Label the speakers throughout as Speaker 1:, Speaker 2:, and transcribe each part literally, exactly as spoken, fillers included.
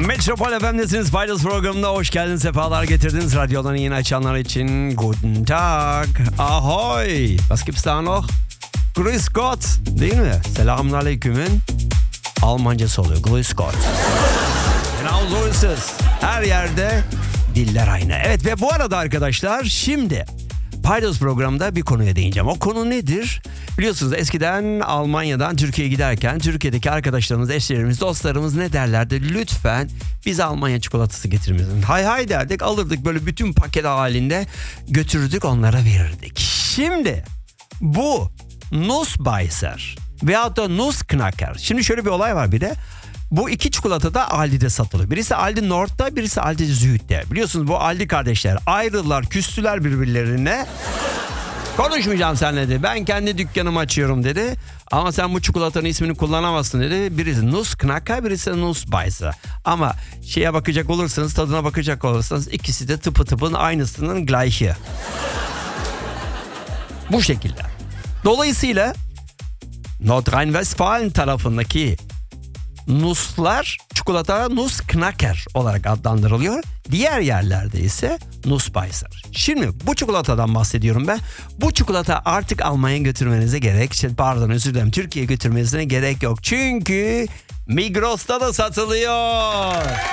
Speaker 1: Metropol F M'desiniz. Paydos programına hoş geldiniz. Sefalar getirdiniz. Radyolarını yeni açanlar için Guten Tag. Ahoy. Was gibt's da noch? Grüß Gott. Değil mi? Selamünaleyküm'ün Almancası oluyor. Grüß Gott. Genau so ist es. Her yerde diller aynı. Evet ve bu arada arkadaşlar şimdi Paydos programında bir konuya değineceğim. O konu nedir? Biliyorsunuz eskiden Almanya'dan Türkiye'ye giderken Türkiye'deki arkadaşlarımız, eşlerimiz, dostlarımız ne derlerdi? Lütfen bize Almanya çikolatası getirmesin. Hay hay derdik, alırdık böyle bütün paket halinde götürdük, onlara verirdik. Şimdi bu Nussbeißer veyahut da Nussknacker. Şimdi şöyle bir olay var bir de. Bu iki çikolata da Aldi'de satılıyor. Birisi Aldi Nord'da, birisi Aldi Süd'de. Biliyorsunuz bu Aldi kardeşler ayrıldılar, küstüler birbirlerine. Konuşmayacağım seninle dedi. Ben kendi dükkanımı açıyorum dedi. Ama sen bu çikolatanın ismini kullanamazsın dedi. Birisi Nussknacker, birisi Nussbeißer. Ama şeye bakacak olursanız, tadına bakacak olursanız ikisi de tıpı tıpın aynısının gleiche. Bu şekilde. Dolayısıyla Nordrhein-Westfalen tarafındaki Nusslar çikolata Nussknacker olarak adlandırılıyor. Diğer yerlerde ise Nussbeißer. Şimdi bu çikolatadan bahsediyorum ben. Bu çikolata artık Almanya'ya götürmenize gerek. Pardon özür dilerim. Türkiye'ye götürmenize gerek yok. Çünkü Migros'ta da satılıyor.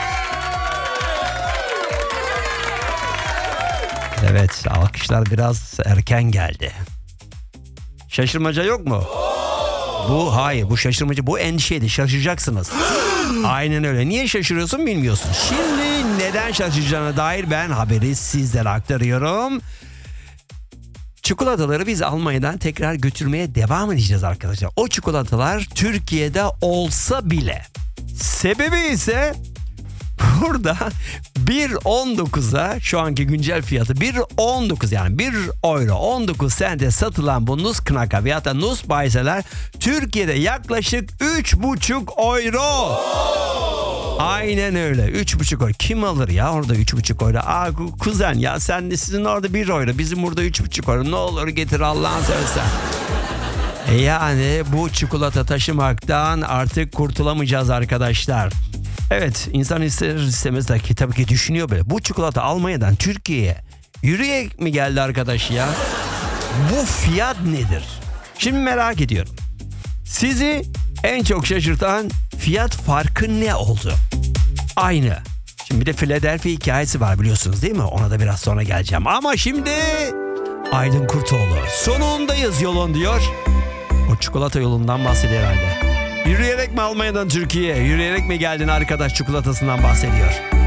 Speaker 1: Evet, alkışlar biraz erken geldi. Şaşırmaca yok mu? Bu hayır, bu şaşırmacı, bu endişeydi, şaşıracaksınız. Aynen öyle. Niye şaşırıyorsun bilmiyorsun. Şimdi neden şaşıracağına dair ben haberi sizlere aktarıyorum. Çikolataları biz Almanya'dan tekrar götürmeye devam edeceğiz arkadaşlar. O çikolatalar Türkiye'de olsa bile. Sebebi ise burada bir on dokuza şu anki güncel fiyatı bir on dokuz yani bir euro on dokuz sente satılan bu Nussknacker veya da Nussbeißer'ler Türkiye'de yaklaşık üç buçuk euro. Aynen öyle. üç buçuk euro. Kim alır ya orada üç buçuk euro? Aa kuzen ya sen de sizin orada bir euro. Bizim burada üç buçuk euro. Ne olur getir Allah'ını seversen. E yani bu çikolata taşımaktan artık kurtulamayacağız arkadaşlar. Evet, insan ister istemez de ki tabii ki düşünüyor böyle. Bu çikolata Almanya'dan Türkiye'ye yürüyerek mi geldi arkadaş ya? Bu fiyat nedir? Şimdi merak ediyorum. Sizi en çok şaşırtan fiyat farkı ne oldu? Aynı. Şimdi bir de Philadelphia hikayesi var biliyorsunuz değil mi? Ona da biraz sonra geleceğim. Ama şimdi Aydın Kurtoğlu. Sonundayız yolun diyor. O çikolata yolundan bahsediyor herhalde. Yürüyerek mi Almanya'dan Türkiye'ye? Yürüyerek mi geldin arkadaş çikolatasından bahsediyor.